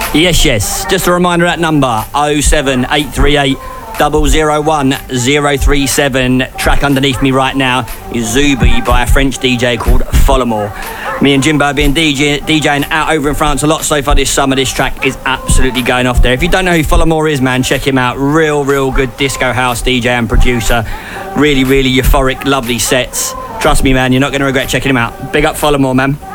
Yes. Just a reminder, that number 07838 001 037. Track underneath me right now is Zubi by a French DJ called Follamore. Me and Jimbo have been DJing out over in France a lot so far this summer. This track is absolutely going off there. If you don't know who Follamore is, man, check him out. Real good disco house DJ and producer. Really euphoric, lovely sets. Trust me, man, you're not going to regret checking him out. Big up Follamore, man.